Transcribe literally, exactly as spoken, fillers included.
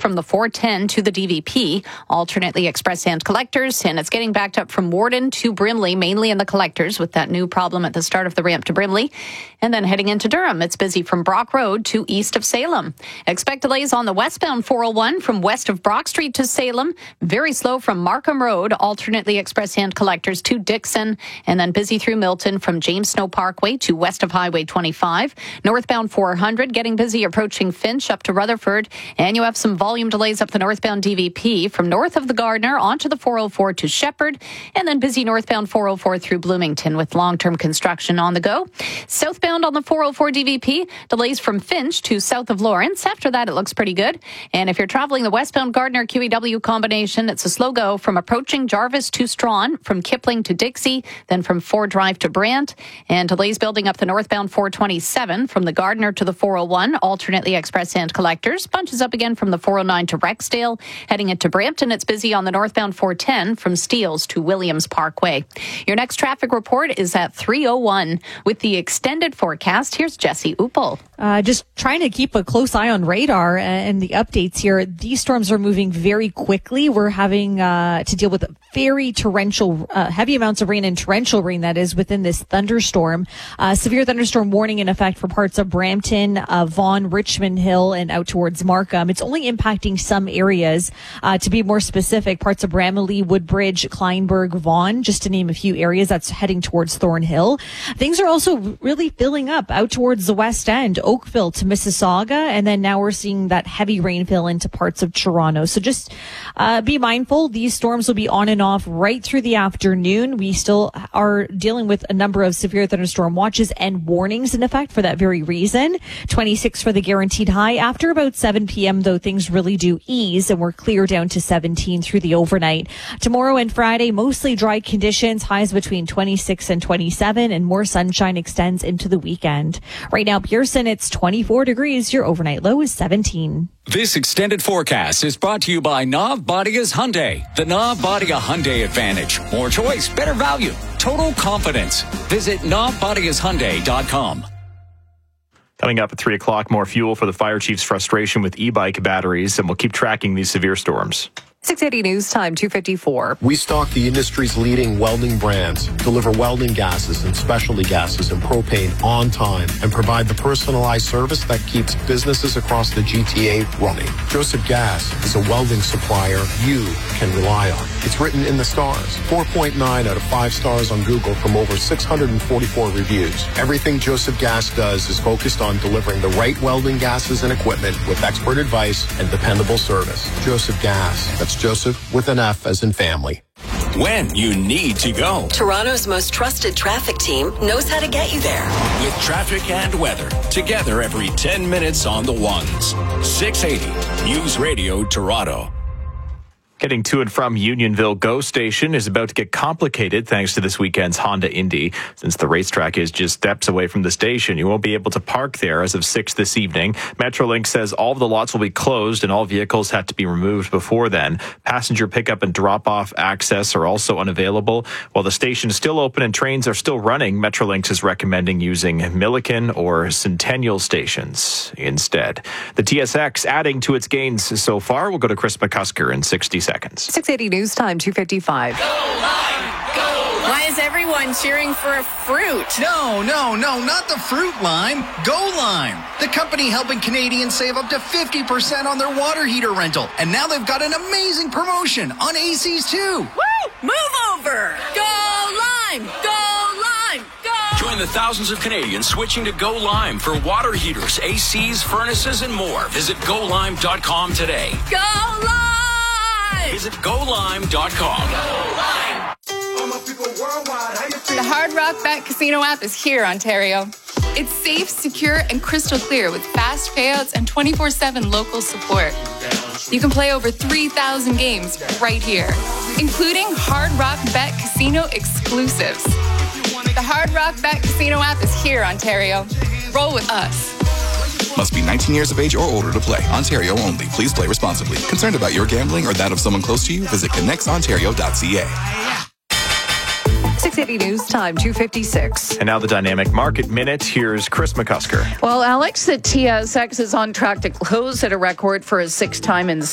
from the four ten to the D V P, alternately express and collectors, and it's getting backed up from Warden to Brimley, mainly in the collectors with that new problem at the start of the ramp to Brimley. And then heading into Durham, it's busy from Brock Road to east of Salem. Expect delays on the westbound four oh one from west of Brock Street to Salem. Very slow from Markham Road, alternately express and collectors to Dixon, and then busy through Milton from James Snow Parkway to west of Highway twenty-five. Northbound four hundred getting busy approaching Finch up to Rutherford, and you have some volume delays up the northbound D V P from north of the Gardner onto the four oh four to Shepherd, and then busy northbound four oh four through Bloomington with long-term construction on the go. Southbound on the four oh four D V P, delays from Finch to south of Lawrence. After that, it looks pretty good. And if you're traveling the westbound Gardner Q E W combination, it's a slow go from approaching Jarvis to Strawn, from Kipling to Dixie, then from Ford Drive to Brant, and delays building up the northbound four twenty-seven from the Gardner to the four oh one, alternately express and collectors. Bunches up again from the four oh nine to Rexdale. Heading into Brampton, it's busy on the northbound four ten from Steeles to Williams Parkway. Your next traffic report is at three oh one. With the extended forecast, here's Jesse Uppel. Uh, just trying to keep a close eye on radar and the updates here. These storms are moving very quickly. We're having uh, to deal with very torrential, uh, heavy amounts of rain and torrential rain, that is, within this thunderstorm. Uh, severe thunderstorm warning in effect for parts of Brampton, uh, Vaughan, Richmond Hill, and out towards Markham. It's only impacting some areas. Uh, to be more specific, parts of Bramalea, Woodbridge, Kleinburg, Vaughan, just to name a few areas. That's heading towards Thornhill. Things are also really filling up out towards the west end, Oakville to Mississauga, and then now we're seeing that heavy rainfall into parts of Toronto. So just uh, be mindful. These storms will be on and off right through the afternoon. We still are dealing with a number of severe thunderstorm watches and warnings in effect for that very reason. twenty-six for the guaranteed high. After about seven p.m., though, things really do ease, and we're clear down to seventeen through the overnight. Tomorrow and Friday, mostly dry conditions, highs between twenty-six and twenty-seven, and more sunshine extends into the weekend. Right now, Pearson, it's twenty-four degrees. Your overnight low is seventeen. This extended forecast is brought to you by Navbadia's Hyundai. The Navbadia Hyundai Advantage. More choice, better value, total confidence. Visit navbadias hyundai dot com. Coming up at three o'clock, more fuel for the fire chief's frustration with e-bike batteries, and we'll keep tracking these severe storms. six eighty News Time, two fifty-four. We stock the industry's leading welding brands, deliver welding gases and specialty gases and propane on time, and provide the personalized service that keeps businesses across the G T A running. Joseph Gas is a welding supplier you can rely on. It's written in the stars. four point nine out of five stars on Google from over six hundred forty-four reviews. Everything Joseph Gas does is focused on delivering the right welding gases and equipment with expert advice and dependable service. Joseph Gas. That's Joseph with an F as in family. When you need to go. Toronto's most trusted traffic team knows how to get you there. With traffic and weather. Together every ten minutes on the ones. six eighty News Radio Toronto. Getting to and from Unionville GO Station is about to get complicated thanks to this weekend's Honda Indy. Since the racetrack is just steps away from the station, you won't be able to park there as of six this evening. Metrolink says all of the lots will be closed and all vehicles have to be removed before then. Passenger pickup and drop-off access are also unavailable. While the station is still open and trains are still running, Metrolink is recommending using Milliken or Centennial stations instead. The T S X adding to its gains so far. We'll go to Chris McCusker in sixty seconds. six eighty News Time, two fifty-five. Go Lime! Go Lime! Why is everyone cheering for a fruit? No, no, no, not the fruit lime. Go Lime, the company helping Canadians save up to fifty percent on their water heater rental. And now they've got an amazing promotion on A Cs too. Woo! Move over! Go Lime! Go Lime! Go! Join the thousands of Canadians switching to Go Lime for water heaters, A Cs, furnaces, and more. Visit go lime dot com today. Go Lime! Visit go lime dot com. Go Lime! The Hard Rock Bet Casino app is here, Ontario. It's safe, secure, and crystal clear with fast payouts and twenty-four seven local support. You can play over three thousand games right here, including Hard Rock Bet Casino exclusives. The Hard Rock Bet Casino app is here, Ontario. Roll with us. Must be nineteen years of age or older to play. Ontario only. Please play responsibly. Concerned about your gambling or that of someone close to you? Visit connects ontario dot c a. six eighty News Time, two fifty-six. And now the Dynamic Market Minute. Here's Chris McCusker. Well, Alex, the T S X is on track to close at a record for a sixth time in